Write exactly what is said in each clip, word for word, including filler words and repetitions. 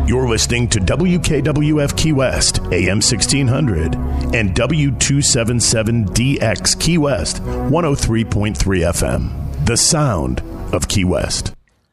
You're listening to W K W F Key West, A M sixteen hundred, and W two seventy-seven D X Key West, one oh three point three F M. The sound of Key West.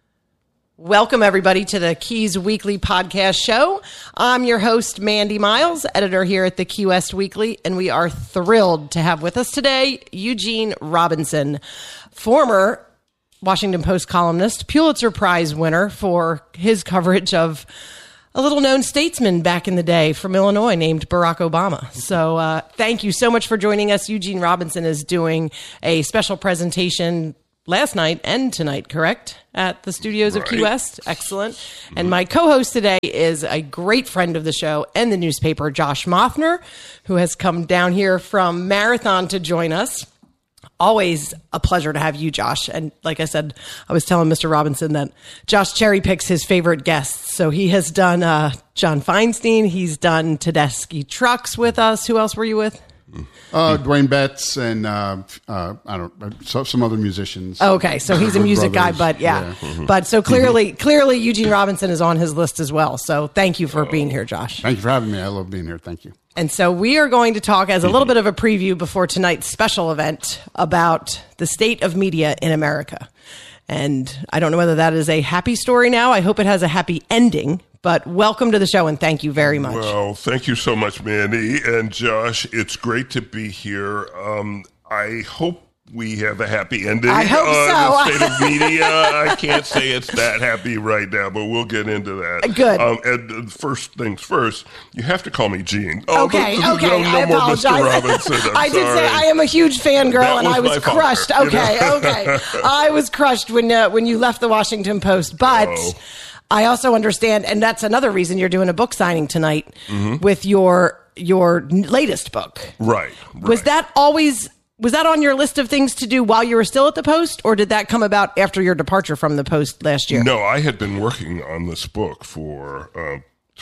Welcome, everybody, to the Keys Weekly podcast show. I'm your host, Mandy Miles, editor here at the Key West Weekly, and we are thrilled to have with us today Eugene Robinson, former Washington Post columnist, Pulitzer Prize winner for his coverage of a little-known statesman back in the day from Illinois named Barack Obama. So uh, thank you so much for joining us. Eugene Robinson is doing a special presentation last night and tonight, correct? At the studios of right. Key West. Excellent. Mm-hmm. And my co-host today is a great friend of the show and the newspaper, Josh Mothner, who has come down here from Marathon to join us. Always a pleasure to have you, Josh. And like I said, I was telling Mister Robinson that Josh cherry picks his favorite guests. So he has done uh, John Feinstein. He's done Tedeschi Trucks with us. Who else were you with? Uh, Dwayne Betts and uh, uh, I don't so, some other musicians. Okay, so he's a music guy, but yeah, yeah. Mm-hmm. But so clearly, clearly Eugene Robinson is on his list as well. So thank you for being here, Josh. Thank you for having me. I love being here. Thank you. And so we are going to talk as a little bit of a preview before tonight's special event about the state of media in America. And I don't know whether that is a happy story now. I hope it has a happy ending. But welcome to the show, and thank you very much. Well, thank you so much, Mandy and Josh. It's great to be here. Um, I hope we have a happy ending. I hope uh, so. The state of media. I can't say it's that happy right now, but we'll get into that. Good. Um, and first things first, you have to call me Gene. Oh, okay, no, okay. No, no I more apologize. Mister Robinson. I'm I did sorry. say I am a huge fangirl, That and was I was my crushed. father, Okay, you know? okay. I was crushed when uh, when you left the Washington Post, but. Oh. I also understand, and that's another reason you're doing a book signing tonight mm-hmm. with your your latest book. Right, right. Was that always was that on your list of things to do while you were still at the Post, or did that come about after your departure from the Post last year? No, I had been working on this book for uh,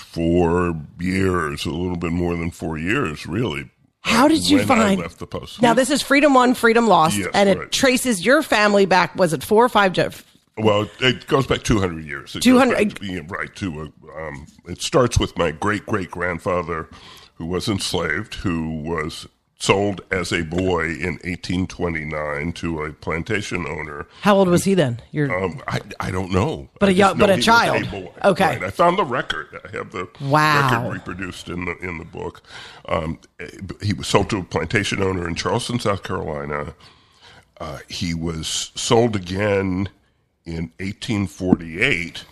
four years, a little bit more than four years, really. How did you when find? I left the Post. Now this is Freedom Won, Freedom Lost, yes, and it right. traces your family back. Was it four or five? Well, it goes back two hundred years. two hundred Yeah, right. To a, um, it starts with my great great grandfather, who was enslaved, who was sold as a boy in eighteen twenty-nine to a plantation owner. How old was he then? You're... Um, I I don't know. But I a young, but a he child. was a boy. Okay. Right. I found the record. I have the wow. record reproduced in the in the book. Um, he was sold to a plantation owner in Charleston, South Carolina. Uh, he was sold again in eighteen forty-eight,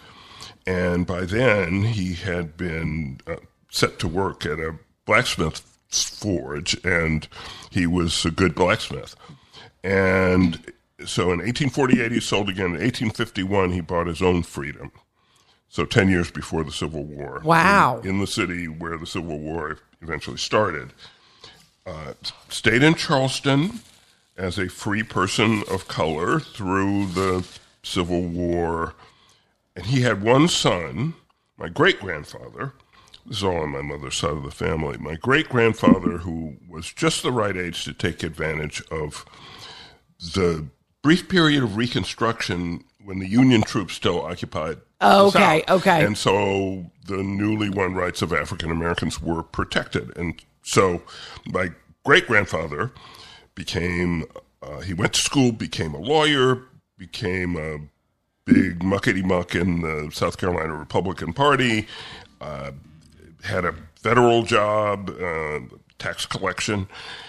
and by then he had been uh, set to work at a blacksmith forge, and he was a good blacksmith. And so in eighteen forty-eight he sold again. In eighteen fifty-one he bought his own freedom, so ten years before the Civil War. Wow. In, in the city where the Civil War eventually started. Uh, stayed in Charleston as a free person of color through the Civil War, and he had one son, my great-grandfather. This is all on my mother's side of the family. My great-grandfather, who was just the right age to take advantage of the brief period of Reconstruction when the Union troops still occupied oh, the okay, South. okay. And so the newly won rights of African Americans were protected. And so my great-grandfather became, uh, he went to school, became a lawyer, became a big muckety-muck in the South Carolina Republican Party, uh, had a federal job, uh, tax collection,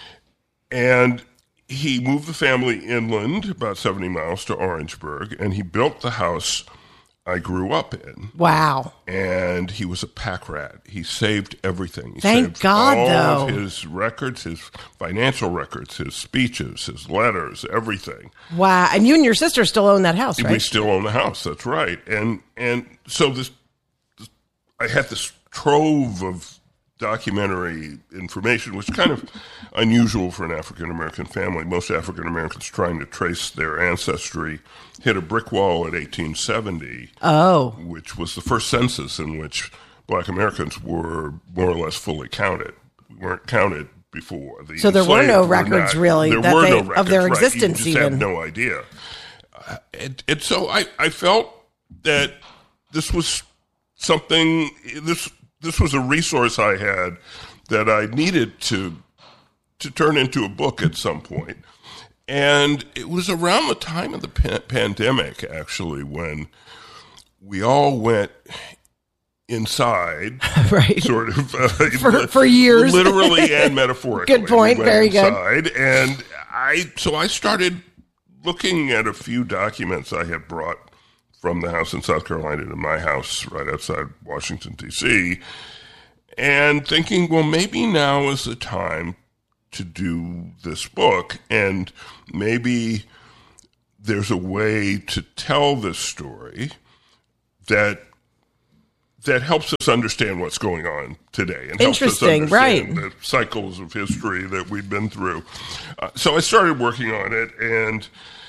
and he moved the family inland about seventy miles to Orangeburg, and he built the house I grew up in. Wow. And he was a pack rat. He saved everything. He Thank saved God, all though. of his records, his financial records, his speeches, his letters, everything. Wow. And you and your sister still own that house, right? We still own the house. That's right. And and so this, this I had this trove of documentary information, which is kind of unusual for an African-American family. Most African-Americans trying to trace their ancestry hit a brick wall at eighteen seventy, oh, which was the first census in which black Americans were more or less fully counted. We weren't counted before. The so there were no enslaved were records, not- really, there that were they, no records, of their right. existence You just even. have no idea. Uh, and, and so I, I felt that this was something, this this was a resource I had that I needed to to turn into a book at some point. And it was around the time of the pa- pandemic, actually, when we all went inside, right? Sort of uh, for, for years, literally and metaphorically. Good point. We Very inside, good. And I, so I started looking at a few documents I had brought from the house in South Carolina to my house right outside Washington, D C, and thinking, well, maybe now is the time to do this book, and maybe there's a way to tell this story that that helps us understand what's going on today and helps us Interesting, understand right. the cycles of history that we've been through. Uh, so I started working on it, and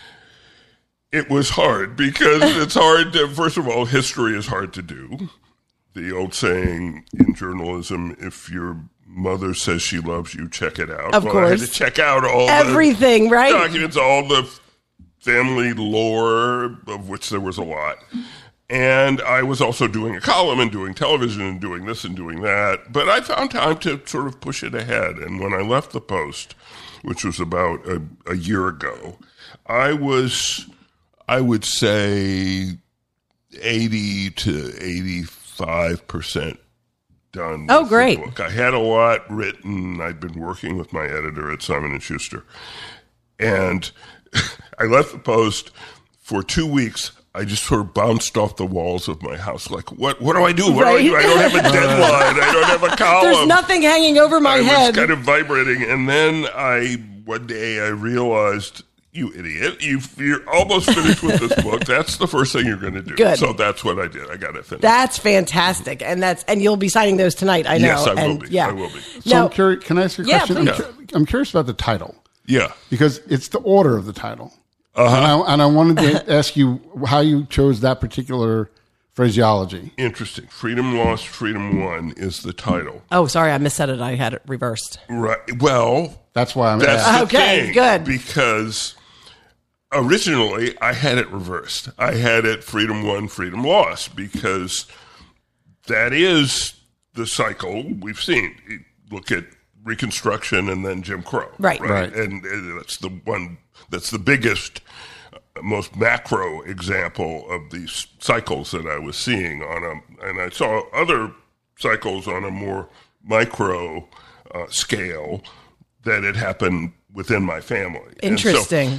it was hard because it's hard to, first of all, history is hard to do. The old saying in journalism, if your mother says she loves you, check it out. Of well, course. I had to check out all everything, the right? documents, all the family lore, of which there was a lot. And I was also doing a column and doing television and doing this and doing that. But I found time to sort of push it ahead. And when I left the Post, which was about a, a year ago, I was, I would say, eighty to eighty-five percent done. Oh, with great. The book. I had a lot written. I'd been working with my editor at Simon and Schuster. And I left the Post for two weeks. I just sort of bounced off the walls of my house. Like, what What do I do? What Right. do I do? I don't have a deadline. I don't have a column. There's nothing hanging over my I head. was kind of vibrating. And then I, one day I realized, you idiot, you've, you're almost finished with this book. That's the first thing you're going to do. Good. So that's what I did. I got it finished. That's fantastic, and that's and you'll be signing those tonight. I know. Yes, I will and, be. Yeah. I will be. So Now, I'm curious. Can I ask you a Yeah, question? I'm, please. cu- I'm curious about the title Yeah. because it's the order of the title. Uh-huh. And, I, and I wanted to ask you how you chose that particular phraseology. Interesting. Freedom Lost, Freedom Won is the title. oh, sorry, I missaid it. I had it reversed. Right. Well, That's why I'm that's asking. the Okay, thing. good. Because originally I had it reversed. I had it Freedom Won, Freedom Lost, because that is the cycle we've seen. You look at Reconstruction and then Jim Crow. Right. Right. And, and that's the one, that's the biggest, uh, most macro example of these cycles that I was seeing on a, and I saw other cycles on a more micro uh, scale that had happened within my family. And so- Interesting.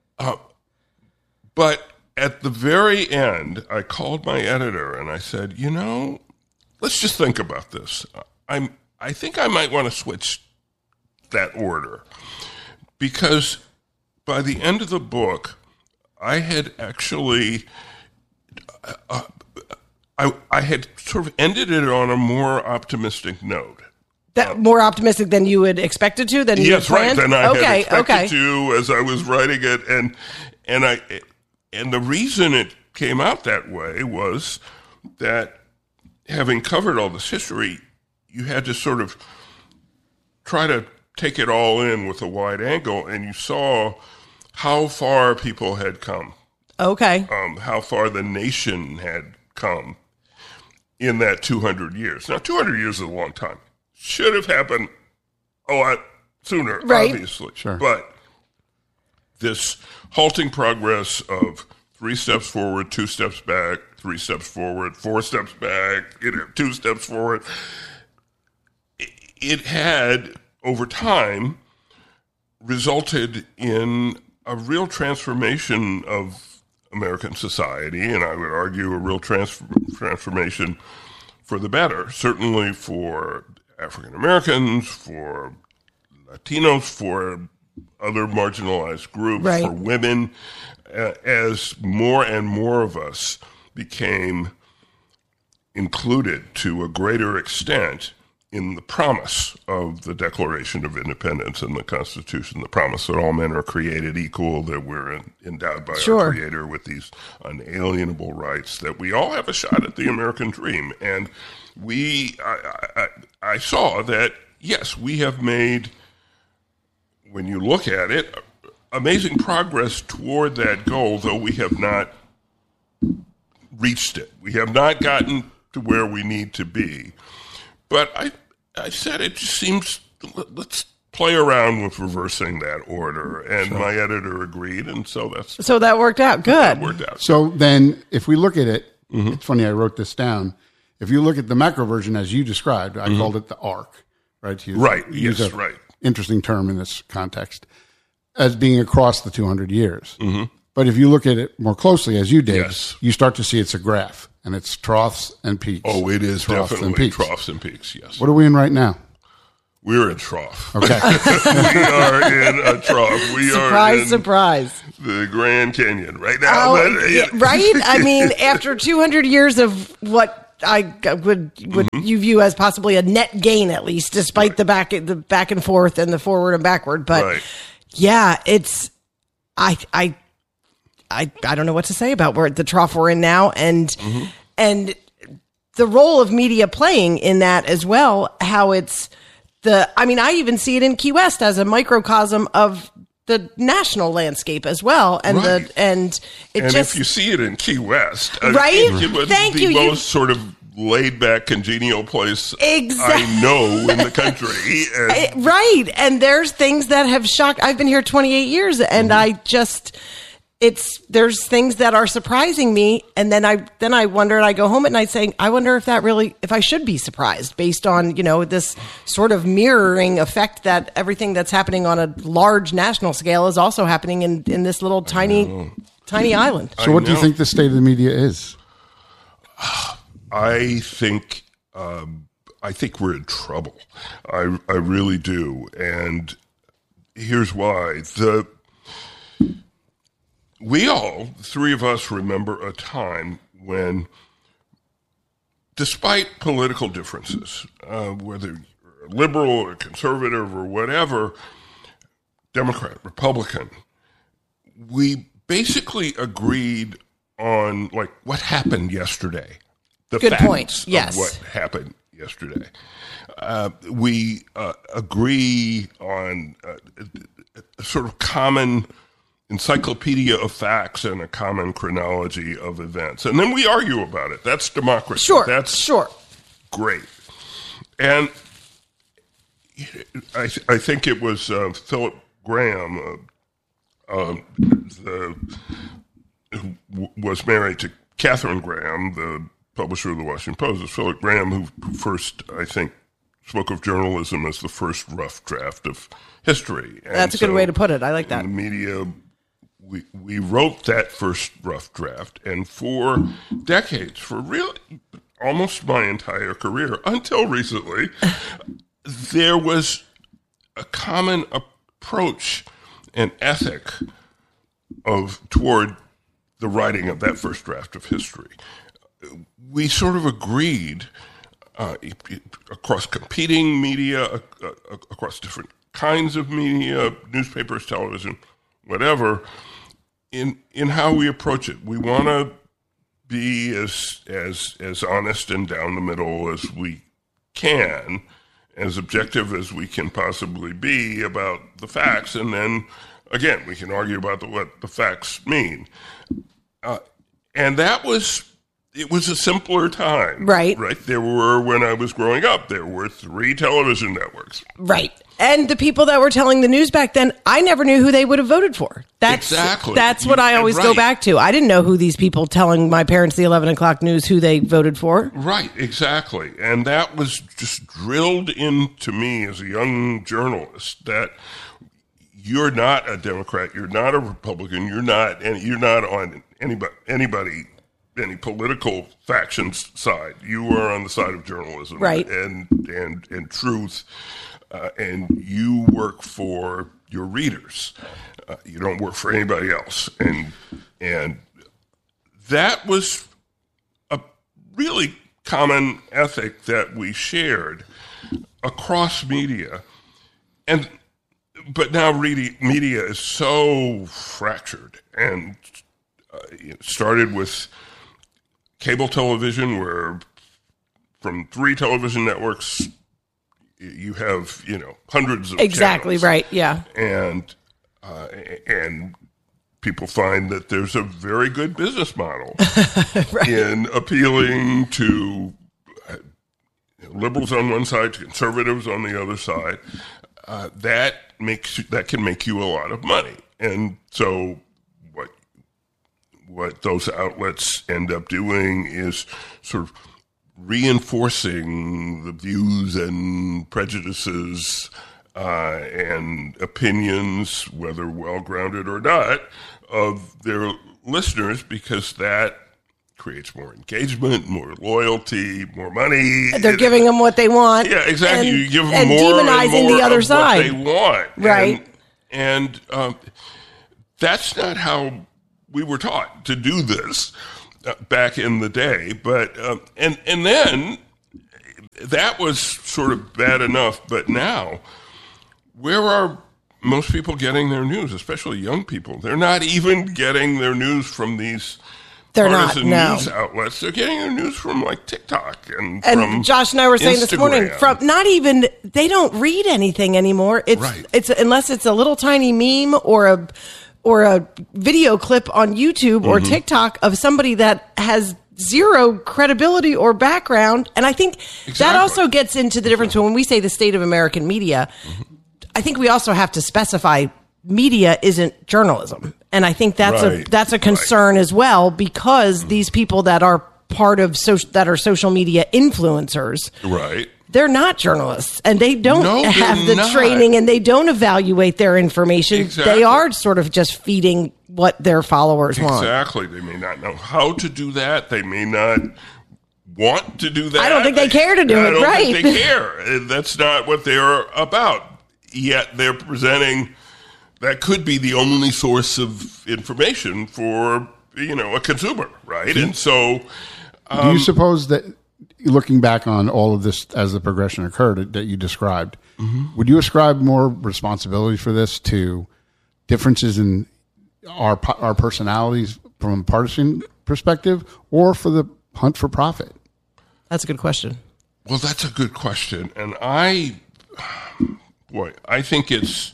but at the very end, I called my editor and I said, you know, let's just think about this. I'm, I think I might want to switch that order because by the end of the book, I had actually, uh, I, I had sort of ended it on a more optimistic note. That more optimistic than you would expect it to. Than you Yes, had right. planned? Than I okay, had expected okay. to as I was writing it, and and I and the reason it came out that way was that having covered all this history, you had to sort of try to take it all in with a wide angle, and you saw how far people had come, Okay. um, how far the nation had come in that two hundred years. Now, two hundred years is a long time. Should have happened a lot sooner, Right. obviously. Sure. But this halting progress of three steps forward, two steps back, three steps forward, four steps back, you know, two steps forward, it, it had, over time, resulted in a real transformation of American society, and I would argue a real trans- transformation for the better, certainly for African Americans, for Latinos, for other marginalized groups, Right. for women, uh, as more and more of us became included to a greater extent in the promise of the Declaration of Independence and the Constitution, the promise that all men are created equal, that we're endowed by Sure. our Creator with these unalienable rights, that we all have a shot at the American dream. And we, I, I, I saw that, yes, we have made, when you look at it, amazing progress toward that goal, though we have not reached it. We have not gotten to where we need to be. But I, I said it just seems, let's play around with reversing that order. And sure. my editor agreed, and so that's... So that worked out good. That worked out. So then, if we look at it, mm-hmm. it's funny, I wrote this down. If you look at the macro version as you described, I mm-hmm. called it the arc, right? To use, right, use yes, right. Interesting term in this context, as being across the two hundred years. Mm-hmm. But if you look at it more closely, as you did, yes. you start to see it's a graph, and it's troughs and peaks. Oh, it is troughs definitely and peaks. troughs and peaks, yes. What are we in right now? We're in trough. Okay. We are in a trough. We surprise, are in surprise. the Grand Canyon right now. Oh, but, yeah, right? I mean, after two hundred years of what I would would mm-hmm. you view as possibly a net gain, at least, despite right. the back the back and forth and the forward and backward. But right. yeah, it's I I I I don't know what to say about where the trough we're in now, and mm-hmm. and the role of media playing in that as well. How it's the I mean, I even see it in Key West as a microcosm of the national landscape as well, and right. the and it and just if you see it in Key West, right? I think it was Thank the you. most You, sort of laid back, congenial place exactly. I know in the country. And, right, and there's things that have shocked. I've been here twenty-eight years, and mm-hmm. I just it's there's things that are surprising me, and then I then I wonder, and I go home at night saying, I wonder if that really if I should be surprised based on, you know, this sort of mirroring effect that everything that's happening on a large national scale is also happening in in this little tiny tiny island. So, what do you think the state of the media is? I think um, I think we're in trouble. I I really do, and here's why. The we all, three of us, remember a time when, despite political differences, uh, whether you're liberal or conservative or whatever, Democrat, Republican, we basically agreed on like what happened yesterday. The Good facts point. Yes. Of what happened yesterday. Uh, we uh, agree on uh, a sort of common encyclopedia of facts and a common chronology of events. And then we argue about it. That's democracy. Sure. That's sure. Great. And I, th- I think it was uh, Philip Graham, uh, uh, the, who w- was married to Catherine Graham, the publisher of the Washington Post. It's Philip Graham who first, I think, spoke of journalism as the first rough draft of history. And That's a good so way to put it. I like that. In the media, we we wrote that first rough draft, and for decades, for really almost my entire career, until recently, there was a common approach and ethic of toward the writing of that first draft of history. We sort of agreed uh, across competing media, uh, uh, across different kinds of media, newspapers, television, whatever, in in how we approach it. We want to be as as as honest and down the middle as we can, as objective as we can possibly be about the facts, and then again we can argue about the, what the facts mean. Uh, and that was. It was a simpler time. Right. Right. There were, when I was growing up, there were three television networks. Right. And the people that were telling the news back then, I never knew who they would have voted for. That's, exactly. That's what I always right. go back to. I didn't know who these people telling my parents the eleven o'clock news, who they voted for. Right. Exactly. And that was just drilled into me as a young journalist that you're not a Democrat, you're not a Republican, you're not, and you're not on anybody, anybody any political faction's side. You are on the side of journalism, right? And and and truth, uh, and you work for your readers. Uh, you don't work for anybody else, and and that was a really common ethic that we shared across media, and but now really media is so fractured, and uh, it started with cable television, where from three television networks, you have, you know, hundreds of exactly channels. Right, yeah, and uh, and people find that there's a very good business model right. in appealing to liberals on one side, conservatives on the other side. Uh, that makes that can make you a lot of money, and so what what those outlets end up doing is sort of reinforcing the views and prejudices uh, and opinions, whether well grounded or not, of their listeners, because that creates more engagement, more loyalty, more money. They're giving them what they want. Yeah, exactly. And, you give them and more demonizing and more the other of side. what they want. Right. And, and um, that's not how we were taught to do this uh, back in the day. But um, and and then that was sort of bad enough. But now, where are most people getting their news, especially young people? They're not even getting their news from these They're not, partisan no. news outlets. They're getting their news from like TikTok and, And from Josh and I were saying this morning, Instagram. from not even they don't read anything anymore. It's Right. it's unless it's a little tiny meme or a or a video clip on YouTube or Mm-hmm. TikTok of somebody that has zero credibility or background. And I think that Exactly. also gets into the difference when we say the state of American media. I think we also have to specify media isn't journalism. And I think that's a Right. that's a concern as well, because these people that are part of social that are social media influencers, Right. they're not journalists, and they don't No, have they're the not. training, and they don't evaluate their information. Exactly. They are sort of just feeding what their followers want. Exactly. They may not know how to do that. They may not want to do that. I don't think they care to do I it, don't right. think they care. And that's not what they're about. Yet they're presenting that could be the only source of information for, you know, a consumer, right? And so Do you suppose that, looking back on all of this as the progression occurred that you described, Mm-hmm. would you ascribe more responsibility for this to differences in our our personalities from a partisan perspective, or for the hunt for profit? That's a good question. Well, that's a good question. And I, boy, I think it's,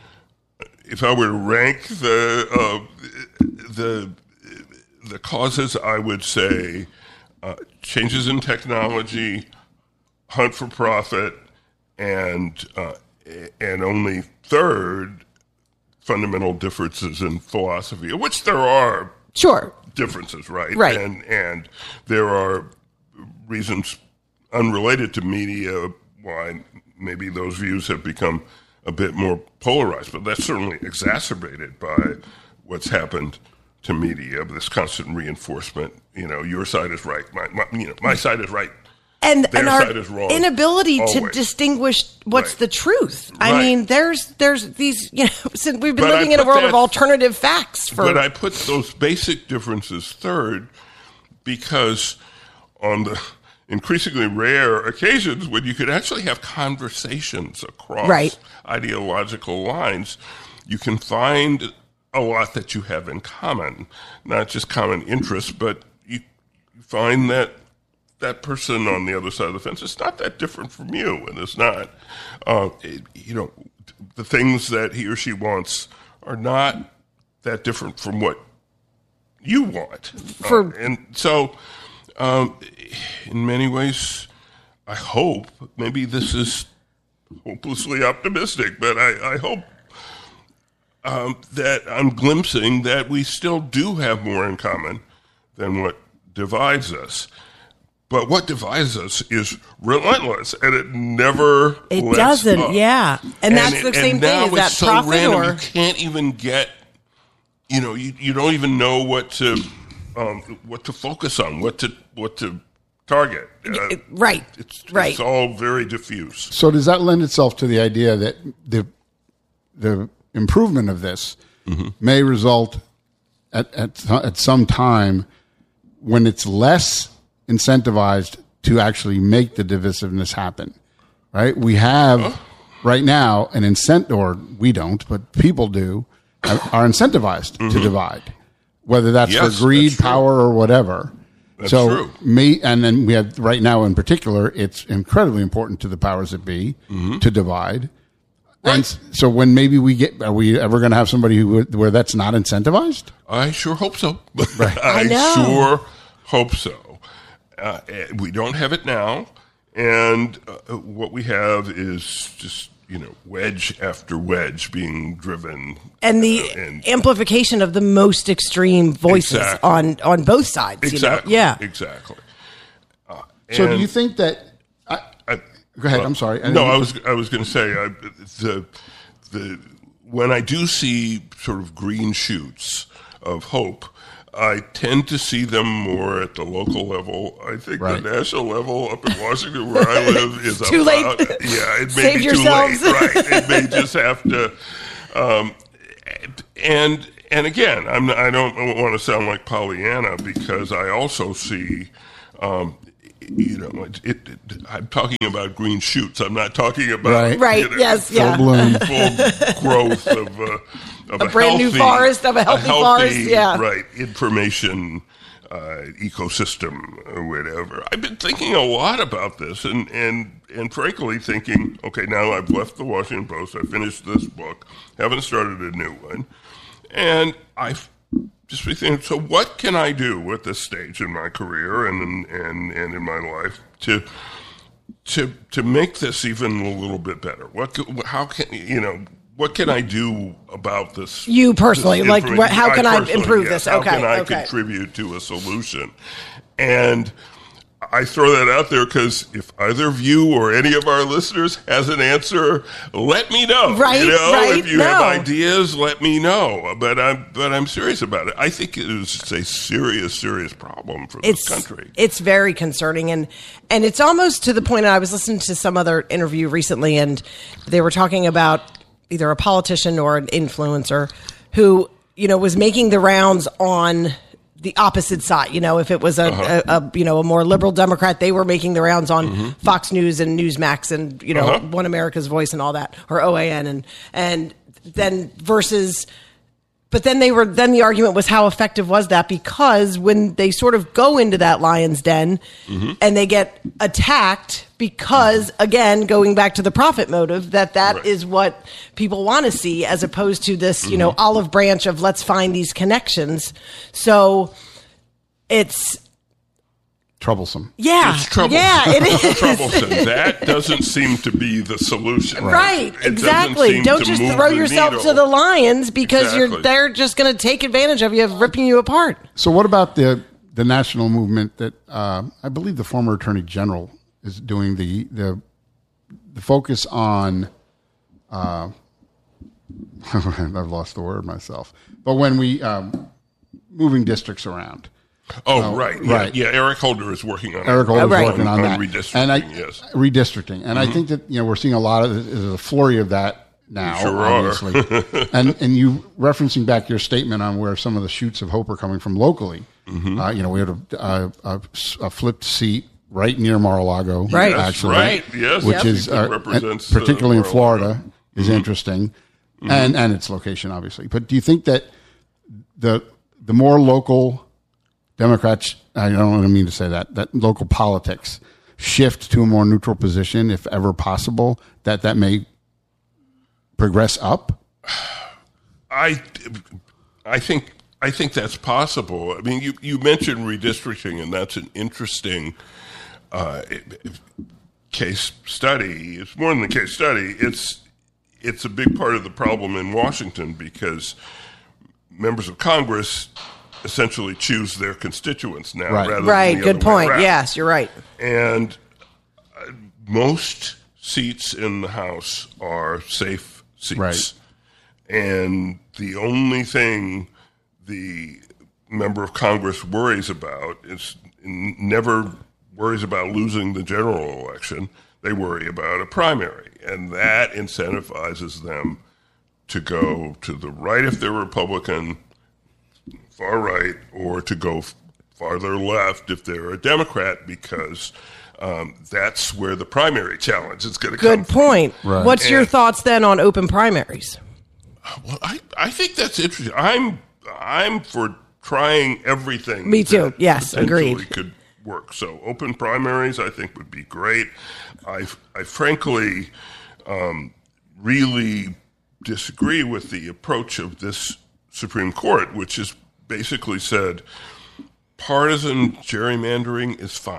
if I were to rank the, uh, the, the causes, I would say uh, changes in technology, hunt for profit, and, uh, and only third, fundamental differences in philosophy, of which there are Sure. differences, right? Right. And and there are reasons unrelated to media why maybe those views have become a bit more polarized, but that's certainly exacerbated by what's happened to media, this constant reinforcement. You know, your side is right, my, my you know, my side is right. And, Their and our side is wrong, inability to always. distinguish what's Right. the truth. I Right. mean, there's there's these, you know, since we've been But I living in a put world that- of alternative facts for But I put those basic differences third because on the increasingly rare occasions when you could actually have conversations across Right. ideological lines, you can find a lot that you have in common, not just common interests, but you find that that person on the other side of the fence is not that different from you, and it's not, uh, it, you know, the things that he or she wants are not that different from what you want. For- Uh, and so, um, in many ways, I hope, maybe this is hopelessly optimistic, but I, I hope um, that I'm glimpsing that we still do have more in common than what divides us. But what divides us is relentless, and it never it lets doesn't, up. yeah. And, that's it- the same and now thing. Is that it's so profit random, or you can't even get, you know, you, you don't even know what to um, what to focus on, what to what to target. Uh, it- right, it's, right. it's all very diffuse. So does that lend itself to the idea that the the improvement of this may result at, at at some time when it's less incentivized to actually make the divisiveness happen, right? We have right now an incent, or we don't, but people do, are incentivized to divide, whether that's Yes, for greed, that's true. power, or whatever. That's so true. me, and then we have right now in particular, it's incredibly important to the powers that be to divide. And s- so when maybe we get, are we ever going to have somebody who would- where that's not incentivized? I sure hope so. I I know. sure hope so. Uh, eh, we don't have it now, And uh, what we have is just, you know, wedge after wedge being driven. And the uh, and, amplification of the most extreme voices exactly. on, on both sides. Exactly. You know? Yeah. Exactly. Uh, So do you think that? I, I, go ahead. uh, I'm sorry. I no, didn't- I was I was going to say I, the the when I do see sort of green shoots of hope, I tend to see them more at the local level. I think Right. the national level up in Washington, where I live, is Too late. about, yeah, it may Save be yourselves. too late. Right, it may just have to. Um, and and again, I'm not, I don't want to sound like Pollyanna because I also see. Um, You know, it, it, it, I'm talking about green shoots. I'm not talking about Right. Right, you know, yes, Full yeah. bloom. full growth of, uh, of a, A brand new healthy- forest, of a healthy forest, yeah. right, information uh, ecosystem or whatever. I've been thinking a lot about this, and and and frankly thinking, okay, now I've left the Washington Post. I finished this book, haven't started a new one, and I've just be thinking, so what can I do at this stage in my career and and and in my life to to to make this even a little bit better? What co- how can you know what can I do about this? You personally, this like, information? what- how can I personally, improve yes. this? Okay, How can I okay. contribute to a solution? And I throw that out there because if either of you or any of our listeners has an answer, let me know. Right, you know, right, if you no. have ideas, let me know. But I'm but I'm serious about it. I think it is a serious, serious problem for It's this country. it's very concerning, and and it's almost to the point. I was listening to some other interview recently, and they were talking about either a politician or an influencer who, you know, was making the rounds on the opposite side. You know, if it was a, Uh-huh. a, a you know a more liberal Democrat, they were making the rounds on mm-hmm. Fox News and Newsmax and you know Uh-huh. One America's Voice and all that, or O A N, and and then versus. But then they were. Then the argument was, how effective was that? Because when they sort of go into that lion's den Mm-hmm. and they get attacked, because again, going back to the profit motive, that that Right. is what people want to see, as opposed to this, you know, Mm-hmm. olive branch of let's find these connections. So it's Troublesome. yeah, It's troublesome. yeah, it is troublesome. That doesn't seem to be the solution. Right, It doesn't exactly. seem Don't to just move throw the yourself needle. to the lions because you're Exactly. they're just going to take advantage of you, of ripping you apart. So, what about the the national movement that uh, I believe the former Attorney General is doing the the the focus on? Uh, I've lost the word myself. But when we um, moving districts around, Oh, right. Yeah, right. yeah, Eric Holder is working on Eric it. Holder's right. working on, On that, redistricting, and I, yes. redistricting, and I think that you know we're seeing a lot of there's a flurry of that now, Sure are. obviously. and and you referencing back your statement on where some of the shoots of hope are coming from locally. Mm-hmm. Uh, you know, we had a, a, a, a flipped seat right near Mar-a-Lago, Right. Yes, actually, right. Yes. which Yep. is I think uh, that represents, uh, particularly in Mar-a-Lago. Florida is interesting, and and its location obviously. But do you think that the the more local Democrats, I don't mean to say that, that local politics shift to a more neutral position, if ever possible, that that may progress up? I, I think I think that's possible. I mean, you, you mentioned redistricting, and that's an interesting uh, case study. It's more than a case study. It's it's a big part of the problem in Washington because members of Congress essentially choose their constituents now, Right. rather Right. than the Good other way point. around. Yes, you're right. And uh, most seats in the House are safe seats. Right. And the only thing the member of Congress worries about is never worries about losing the general election. They worry about a primary. And that incentivizes them to go to the right if they're Republican, far right, or to go f- farther left if they're a Democrat, because um, that's where the primary challenge is going to come Good from. point. Right. What's your And- thoughts then on open primaries? Well, I, I think that's interesting. I'm I'm for trying everything. Me too. that Yes, potentially agreed. Could work. So open primaries, I think, would be great. I I frankly um, really disagree with the approach of this Supreme Court, which has basically said partisan gerrymandering is fine.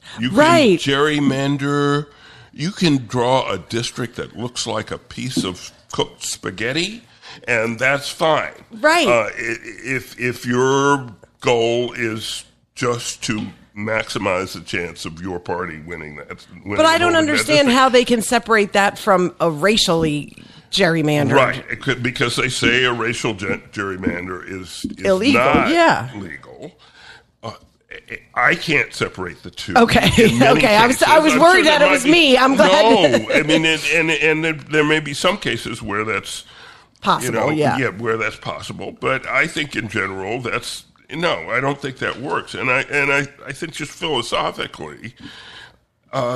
You can Right. gerrymander. You can draw a district that looks like a piece of cooked spaghetti, and that's fine. Right. Uh, i- if if your goal is just to maximize the chance of your party winning that. Winning But I don't holding that understand district. how they can separate that from a racially gerrymandered. Right, it could, because they say a racial gen- gerrymander is, is Illegal, not yeah. legal. Uh, I can't separate the two. Okay, in many okay. I was- cases. I was I'm worried there that it might was be- me. I'm glad. No, I mean, and and, and there, there may be some cases where that's Possible, you know, yeah. yeah, where that's possible. But I think in general, that's no. I don't think that works, and I and I, I think just philosophically, uh,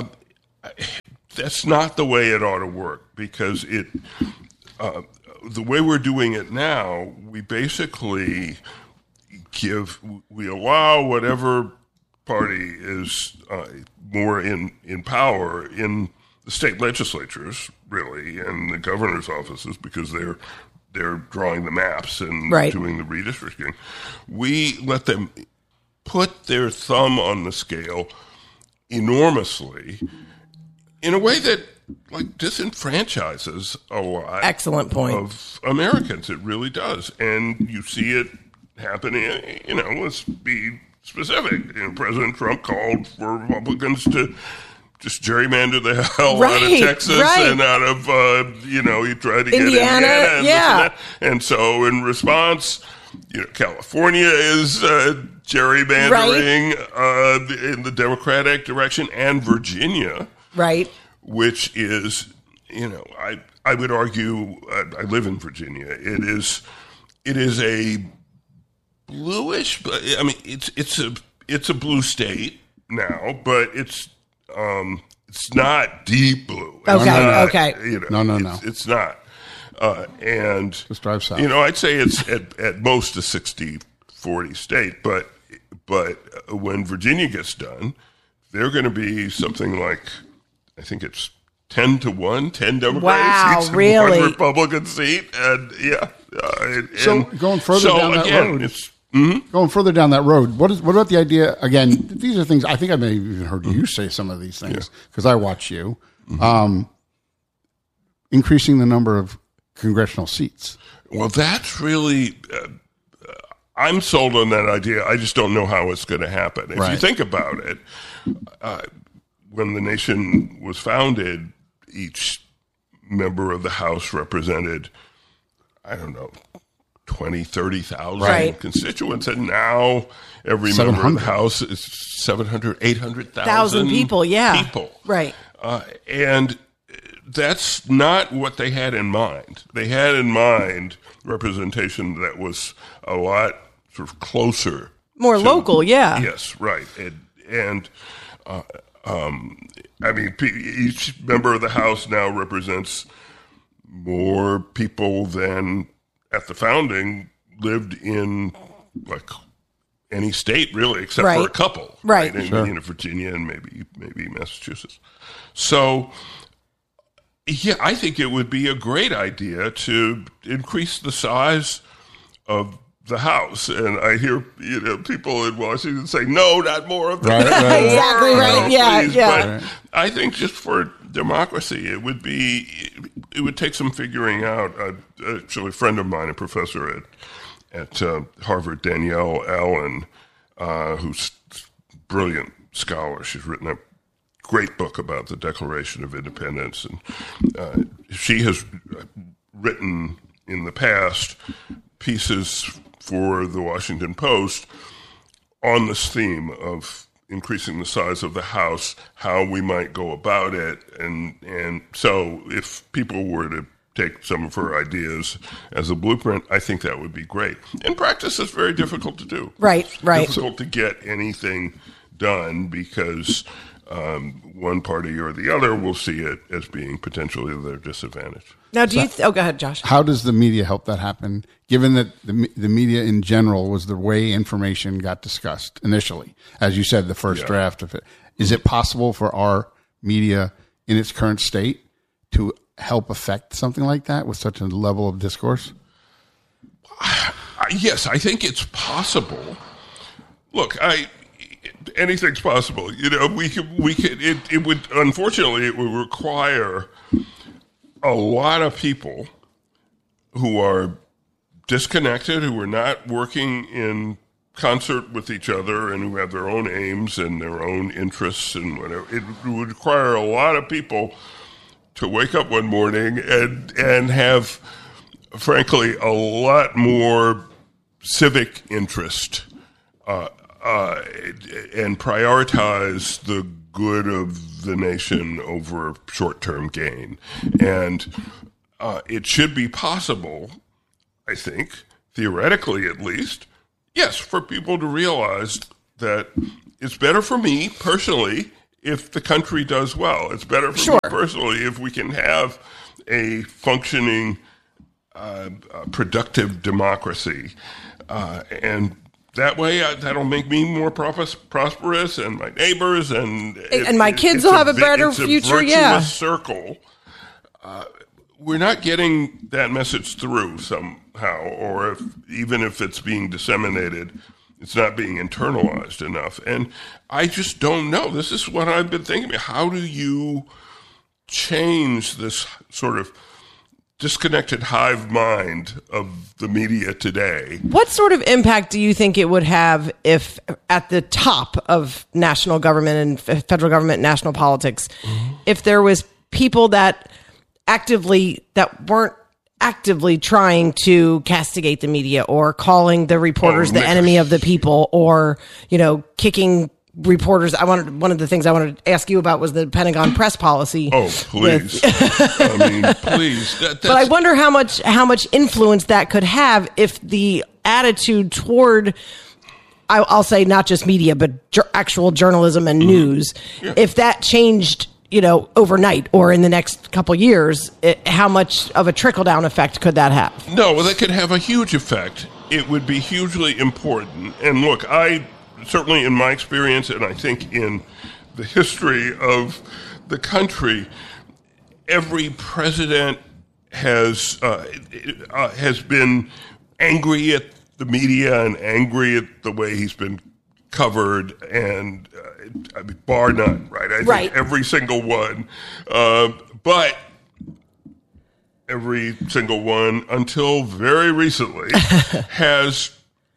that's not the way it ought to work, because it uh, the way we're doing it now, we basically give we allow whatever party is uh, more in in power in the state legislatures, really, and the governor's offices, because they're they're drawing the maps and Right. doing the redistricting. We let them put their thumb on the scale enormously in a way that like disenfranchises a lot Excellent point. of Americans. It really does, and you see it happening. You know, let's be specific. You know, President Trump called for Republicans to just gerrymander the hell out of Right, Texas right. and out of uh, you know, he tried to get Indiana, Indiana, and, this yeah. and, that. And so in response, you know, California is uh, gerrymandering uh, in the Democratic direction, and Virginia, Right. which is, you know, I I would argue, uh, I live in Virginia. It is it is a bluish, but I mean, it's it's a it's a blue state now, but it's um it's not deep blue. It's Okay, not, okay. You know, No, no, it's, no. it's not. Uh, and Just drive south. you know, I'd say it's at, at most a sixty forty state, but but when Virginia gets done, they're going to be something like, I think it's ten to one, ten Democratic Wow, seats and really? one Republican seat, and yeah. Uh, and, So and going further so down that again, road- it's Going further down that road, what is what about the idea? Again, these are things I think I may have even heard you say some of these things because I watch you. Um, increasing the number of congressional seats. well, that's really. Uh, I'm sold on that idea. I just don't know how it's going to happen. If you Right. think about it, uh, when the nation was founded, each member of the House represented, I don't know, twenty, thirty thousand Right. constituents. And now every member of the seven hundred. House is seven hundred, eight hundred thousand Thousand people, yeah. people. Right. Uh, and that's not what they had in mind. They had in mind representation that was a lot sort of closer. More to- local, yeah. Yes, right. And, and uh, um, I mean, pe- each member of the House now represents more people than at the founding lived in like any state, really, except Right. for a couple, Right. In, Sure. you know, Virginia and maybe maybe Massachusetts. So, yeah, I think it would be a great idea to increase the size of the House. And I hear, you know, people in Washington say, no, not more of that. Right, right, right. Exactly right. No, Yeah, please. yeah. But I think just for democracy, it would be, it would take some figuring out. Uh, actually, a friend of mine, a professor at at uh, Harvard, Danielle Allen, uh, who's a brilliant scholar. She's written a great book about the Declaration of Independence, and uh, she has written in the past pieces for the Washington Post on this theme of increasing the size of the House, how we might go about it, and and so if people were to take some of her ideas as a blueprint, I think that would be great. In practice, it's very difficult to do. Right, right. Difficult to get anything done because um, one party or the other will see it as being potentially their disadvantage. Now, do you? Th- oh, go ahead, Josh. How does the media help that happen? Given that the me- the media in general was the way information got discussed initially, as you said, the first Yeah. draft of it. Is it possible for our media in its current state to help affect something like that with such a level of discourse? Uh, yes, I think it's possible. Look, I anything's possible. You know, we could, we could, it, it would, unfortunately, it would require a lot of people who are disconnected, who are not working in concert with each other, and who have their own aims and their own interests and whatever. It would require a lot of people to wake up one morning and and have, frankly, a lot more civic interest uh, uh, and prioritize the good of the nation over short-term gain. And uh, it should be possible, I think, theoretically at least, yes, for people to realize that it's better for me personally if the country does well. It's better for sure. me personally if we can have a functioning, uh, uh, productive democracy. Uh, and that way, uh, that'll make me more pros- prosperous, and my neighbors, and and, and my kids will have a, a better it's future. A yeah, circle. Uh, we're not getting that message through somehow, or if, even if it's being disseminated, it's not being internalized enough. And I just don't know. This is what I've been thinking about. How do you change this sort of disconnected hive mind of the media today? What sort of impact do you think it would have if at the top of national government and federal government, national politics, mm-hmm. if there was people that actively, that weren't actively trying to castigate the media or calling the reporters oh, the enemy of the people, or, you know, kicking reporters? I wanted, one of the things I wanted to ask you about was the Pentagon press policy. Oh, please. I mean, please. That, but I wonder how much, how much influence that could have if the attitude toward, I'll say not just media, but ju- actual journalism and mm-hmm. news, yeah. if that changed, you know, overnight or in the next couple years, it, how much of a trickle-down effect could that have? No, well, that could have a huge effect. It would be hugely important. And look, I certainly in my experience, and I think in the history of the country, every president has uh, uh, has been angry at the media and angry at the way he's been covered, and uh, I mean, bar none, right? I right. think every single one. Uh, but every single one, until very recently, has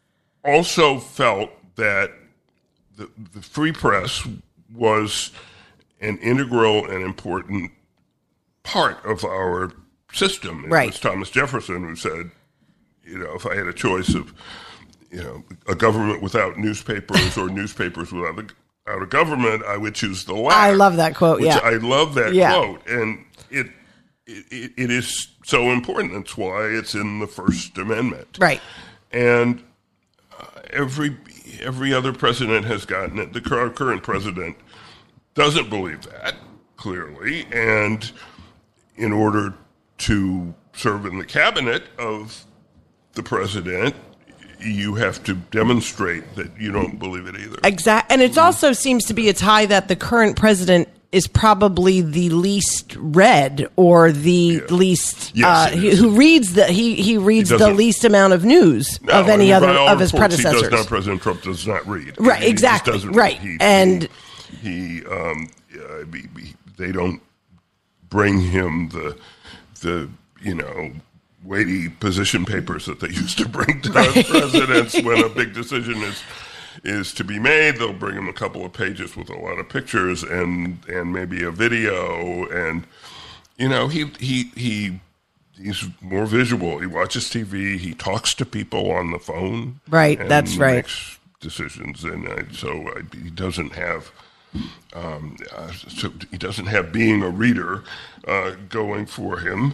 also felt that the, the free press was an integral and important part of our system. It right. was Thomas Jefferson who said, you know, if I had a choice of, you know, a government without newspapers or newspapers without a, without a government, I would choose the latter. I love that quote, yeah. I love that yeah. quote. And it, it it is so important. That's why it's in the First Amendment. Right. And uh, every every other president has gotten it. The current president doesn't believe that, clearly. And in order to serve in the cabinet of the president, you have to demonstrate that you don't believe it either. Exactly. And it also seems to be a tie that the current president is probably the least read, or the yeah. least yes, uh, he, who reads the he he reads he the least amount of news no, of any I mean, other of his reports, predecessors. He does not, President Trump does not read. Right, he, exactly. He just doesn't right, read. He, and he, he, um, uh, he, he, they don't bring him the the you know weighty position papers that they used to bring to right. presidents when a big decision is is to be made. They'll bring him a couple of pages with a lot of pictures and and maybe a video, and you know he he he he's more visual. He watches T V. He talks to people on the phone. Right, and that's right. Makes decisions, and uh, so uh, he doesn't have. Um, uh, so he doesn't have being a reader uh, going for him.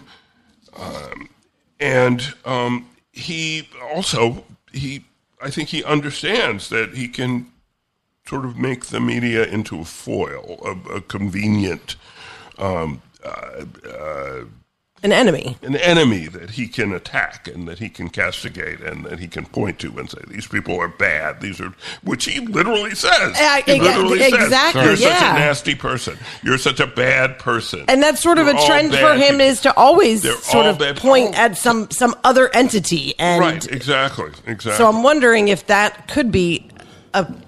Um, And um, he also, he, I think he understands that he can sort of make the media into a foil, a, a convenient, um, uh, uh, an enemy, an enemy that he can attack and that he can castigate and that he can point to and say, these people are bad. These are, which he literally says. Uh, he literally exactly, says, you're yeah. such a nasty person. You're such a bad person. And that's sort of You're a trend for him people. is to always They're sort of bad. point Oh. at some, some other entity. And right, exactly, exactly. so I'm wondering if that could be a p-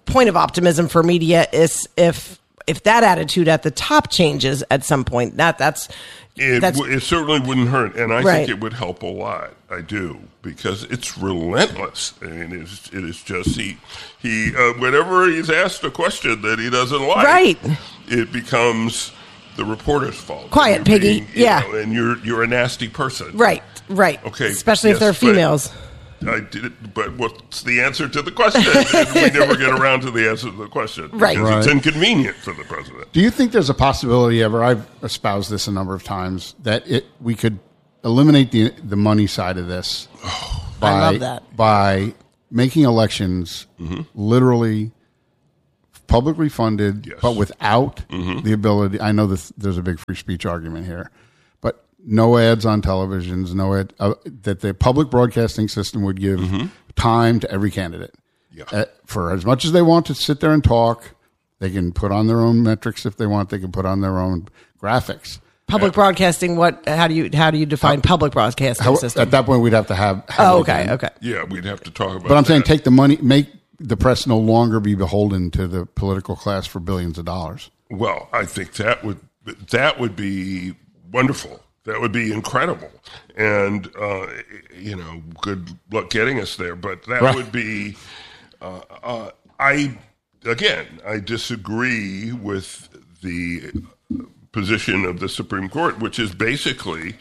point of optimism for media is if if that attitude at the top changes at some point. That that's it. That's, W- it certainly wouldn't hurt, and I right. think it would help a lot. I do, because it's relentless. I mean, it's, it is just he he uh, whenever he's asked a question that he doesn't like, right. it becomes the reporter's fault. Quiet, Piggy. Being, you yeah, know, and you're you're a nasty person. Right. Right. Okay. Especially yes, if they're females. I did it, but what's the answer to the question? And we never get around to the answer to the question. Right. Because right. it's inconvenient for the president. Do you think there's a possibility ever, I've espoused this a number of times, that it we could eliminate the the money side of this oh, by, I love that. by making elections mm-hmm. literally publicly funded, yes. but without mm-hmm. the ability, I know that there's a big free speech argument here, but no ads on televisions, no ad, uh, that the public broadcasting system would give mm-hmm. time to every candidate. Yeah. Uh, for as much as they want to sit there and talk, they can put on their own metrics if they want. They can put on their own graphics. Public yeah. broadcasting. What? How do you how do you define how, public broadcasting how, system? At that point, we'd have to have. have oh, okay, okay. Yeah, we'd have to talk about. But I'm that. saying, take the money, make the press no longer be beholden to the political class for billions of dollars. Well, I think that would that would be wonderful. That would be incredible, and uh, you know, good luck getting us there. But that right. would be. Uh, uh, I again, I disagree with the position of the Supreme Court, which is basically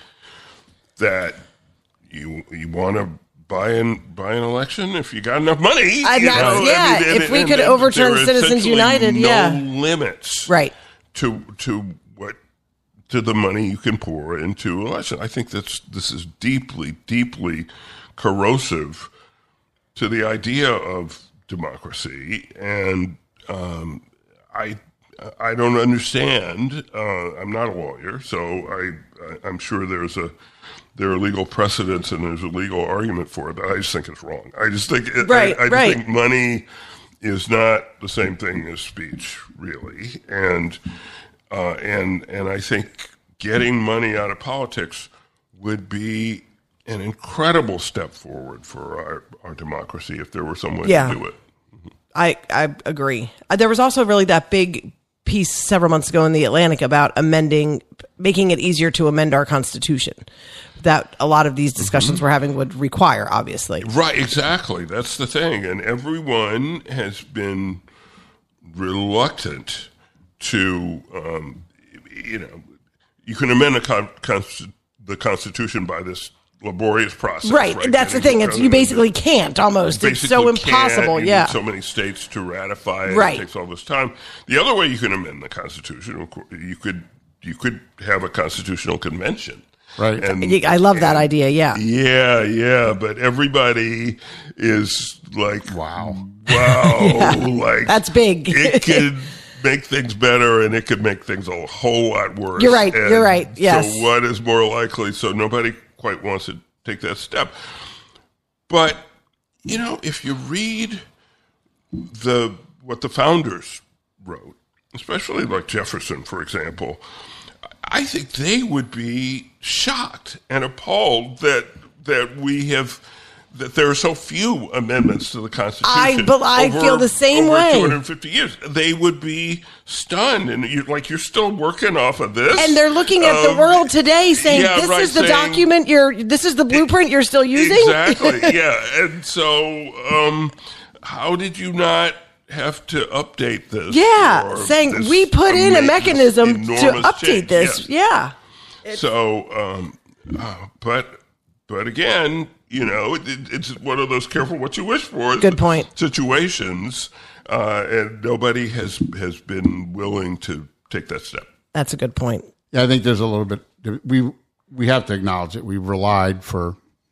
that you you want to buy an buy an election if you got enough money. I, you know? Yeah, I mean, and, if we and, could and overturn Citizens United, no yeah, limits, right, to to what to the money you can pour into election. I think that's this is deeply, deeply corrosive to the idea of democracy, and um, I. I don't understand. Uh, I'm not a lawyer, so I, I, I'm sure there's a there are legal precedents and there's a legal argument for it. But I just think it's wrong. I just think it, right, I, I right. think money is not the same thing as speech, really. And uh, and and I think getting money out of politics would be an incredible step forward for our, our democracy if there were some way yeah. to do it. Mm-hmm. I I agree. Uh, there was also really that big piece several months ago in the Atlantic about amending, making it easier to amend our Constitution. That a lot of these discussions mm-hmm. we're having would require, obviously. Right, exactly. That's the thing. And everyone has been reluctant to, um, you know, you can amend the, con- const- the Constitution by this laborious process. Right. right? That's the thing. It's, you basically can't almost. It's so impossible. You yeah. need so many states to ratify it. Right. It takes all this time. The other way you can amend the Constitution, you could you could have a constitutional convention. Right. And, I love that idea. Yeah. Yeah, yeah. But everybody is like, wow, wow, yeah. like that's big. It could make things better, and it could make things a whole lot worse. You're right. And you're right. Yes. So what is more likely? So nobody quite wants to take that step. But, you know, if you read the what the founders wrote, especially like Jefferson, for example, I think they would be shocked and appalled that that we have that there are so few amendments to the Constitution. I, but I over, feel the same over way. two hundred fifty years, they would be stunned, and you're like, you're still working off of this, and they're looking at um, the world today, saying, yeah, "This right, is the saying, document you're. This is the blueprint you're still using." Exactly. Yeah, and so um, how did you not have to update this? Yeah, saying this we put in a mechanism to update change. this. Yes. Yeah. So, um, uh, but but again, you know, it, it's one of those careful what you wish for. Good point. Situations, uh, and nobody has has been willing to take that step. That's a good point. Yeah, I think there's a little bit. We we have to acknowledge it. We've relied for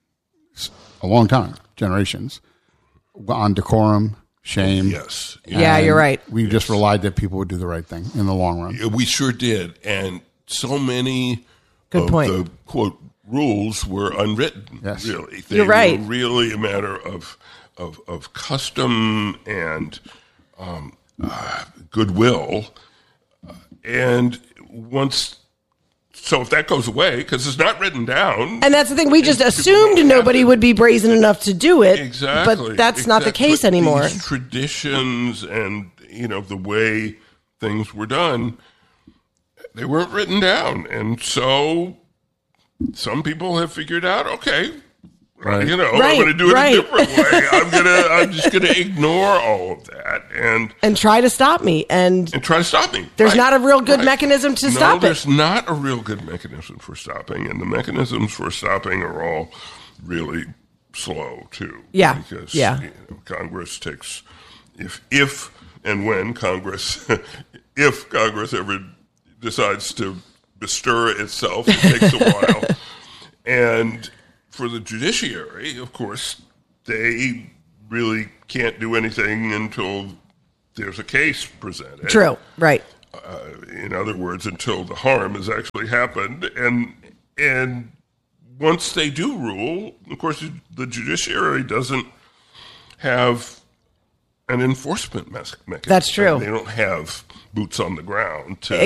a long time, generations, on decorum. Shame. Yes. Yeah, you're right. We yes. just relied that people would do the right thing in the long run. We sure did. And so many Good of point. the, quote, rules were unwritten, yes. really. They you're right. were really a matter of of, of custom and um, uh, goodwill. And once So if that goes away, because it's not written down. And that's the thing. We just and assumed nobody would be brazen enough to do it. Exactly. But that's exactly. not the case but anymore. These traditions and, you know, the way things were done, they weren't written down. And so some people have figured out, okay, Right. you know, Right, I'm going to do it right. a different way. I'm going to, I'm just going to ignore all of that and And try to stop me. And and try to stop me. there's Right, not a real good right. mechanism to no, stop it. there's not a real good mechanism for stopping, and the mechanisms for stopping are all really slow too. Yeah, because yeah. you know, Congress takes if if and when Congress if Congress ever decides to bestir itself, it takes a while, and for the judiciary, of course, they really can't do anything until there's a case presented. True. Right. Uh, in other words, until the harm has actually happened. And and once they do rule, of course, the judiciary doesn't have an enforcement mes- mechanism. That's true. They don't have boots on the ground to